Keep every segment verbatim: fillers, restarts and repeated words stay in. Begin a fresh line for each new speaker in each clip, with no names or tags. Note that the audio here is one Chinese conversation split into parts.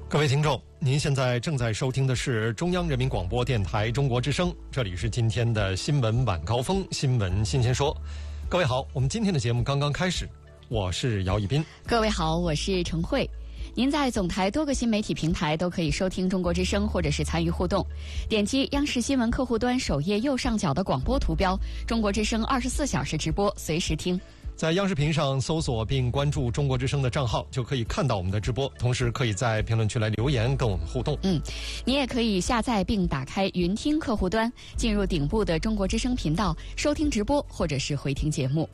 各位听众，您现在正在收听的是中央人民广播电台中国之声，这里是今天的新闻晚高峰，新闻新鲜说。各位好，我们今天的节目刚刚开始，我是姚一斌。
各位好，我是程慧。您在总台多个新媒体平台都可以收听中国之声，或者是参与互动。点击央视新闻客户端首页右上角的广播图标，中国之声二十四小时直播，随时听。
在央视频上搜索并关注中国之声的账号，就可以看到我们的直播，同时可以在评论区来留言跟我们互动。
嗯，你也可以下载并打开云听客户端，进入顶部的中国之声频道，收听直播或者是回听节目。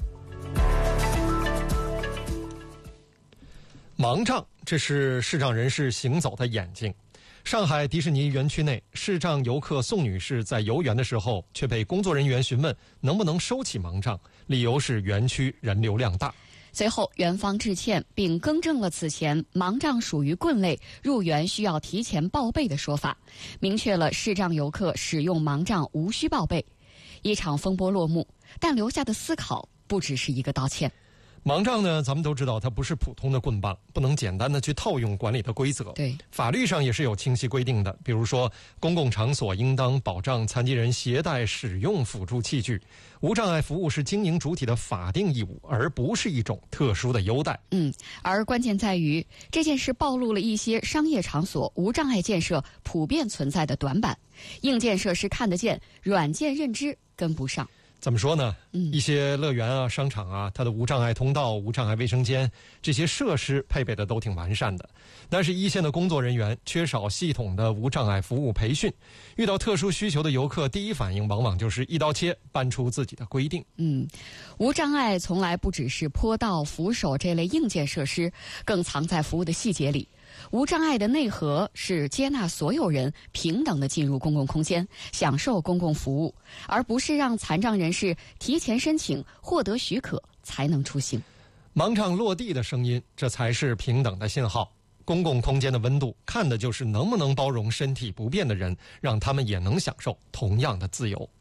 盲杖，这是视障人士行走的眼睛。上海迪士尼园区内，视障游客宋女士在游园的时候，却被工作人员询问能不能收起盲杖，理由是园区人流量大。
随后，园方致歉并更正了此前盲杖属于棍类，入园需要提前报备的说法，明确了视障游客使用盲杖无需报备。一场风波落幕，但留下的思考不只是一个道歉。
盲杖呢，咱们都知道它不是普通的棍棒，不能简单的去套用管理的规则。
对，
法律上也是有清晰规定的，比如说公共场所应当保障残疾人携带使用辅助器具，无障碍服务是经营主体的法定义务，而不是一种特殊的优待。
嗯，而关键在于这件事暴露了一些商业场所无障碍建设普遍存在的短板，硬件设施看得见，软件认知跟不上。
怎么说呢？
嗯，
一些乐园啊、商场啊，它的无障碍通道、无障碍卫生间这些设施配备的都挺完善的，但是一线的工作人员缺少系统的无障碍服务培训，遇到特殊需求的游客，第一反应往往就是一刀切，搬出自己的规定。
嗯，无障碍从来不只是坡道、扶手这类硬件设施，更藏在服务的细节里。无障碍的内核是接纳所有人平等地进入公共空间，享受公共服务，而不是让残障人士提前申请获得许可才能出行。
盲杖落地的声音，这才是平等的信号。公共空间的温度，看的就是能不能包容身体不便的人，让他们也能享受同样的自由。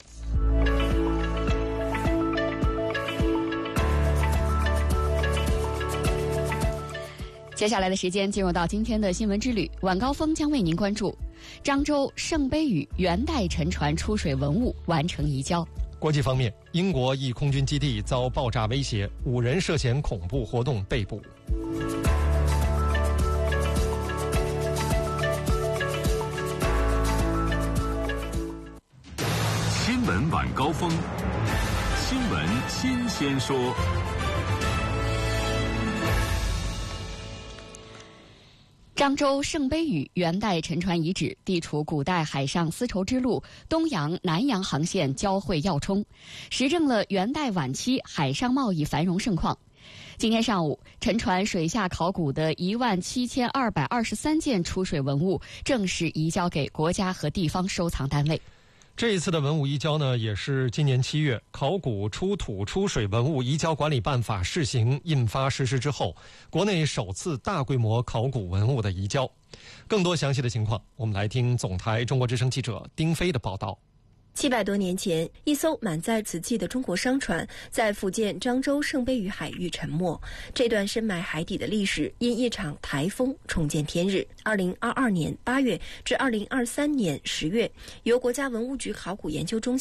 接下来的时间进入到今天的新闻之旅，晚高峰将为您关注漳州圣杯屿元代沉船出水文物完成移交。
国际方面，英国一空军基地遭爆炸威胁，五人涉嫌恐怖活动被捕。
新闻晚高峰，新闻新鲜说。
漳州圣杯屿元代沉船遗址地处古代海上丝绸之路东洋、南洋航线交汇要冲，实证了元代晚期海上贸易繁荣盛况。今天上午，沉船水下考古的一万七千二百二十三件出水文物正式移交给国家和地方收藏单位。
这一次的文物移交呢，也是今年七月考古出土出水文物移交管理办法试行印发实施之后，国内首次大规模考古文物的移交。更多详细的情况，我们来听总台中国之声记者丁飞的报道。
七百多年前，一艘满载瓷器的中国商船在福建漳州圣杯屿海域沉没。这段深埋海底的历史因一场台风重见天日。二零二二年八月至二零二三年十月，由国家文物局考古研究中心